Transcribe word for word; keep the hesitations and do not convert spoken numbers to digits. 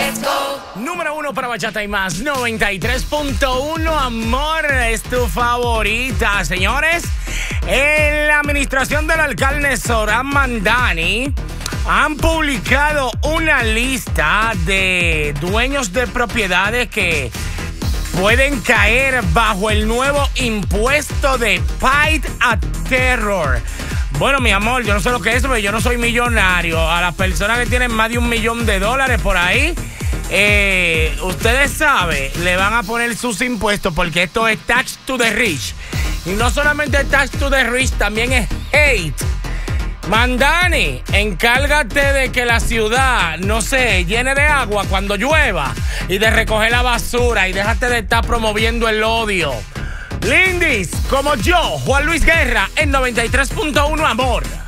Número uno para Bachata y Más, noventa y tres punto uno, amor, es tu favorita. Señores, en la administración del alcalde Zohran Mamdani han publicado una lista de dueños de propiedades que pueden caer bajo el nuevo impuesto de Fight a Terror. Bueno, mi amor, yo no sé lo que es, pero yo no soy millonario. A las personas que tienen más de un millón de dólares por ahí, eh, ustedes saben, le van a poner sus impuestos porque esto es tax to the rich. Y no solamente tax to the rich, también es hate. Mamdani, encárgate de que la ciudad no se llene de agua cuando llueva y de recoger la basura y déjate de estar promoviendo el odio. Lindis, como yo, Juan Luis Guerra, en noventa y tres punto uno, amor.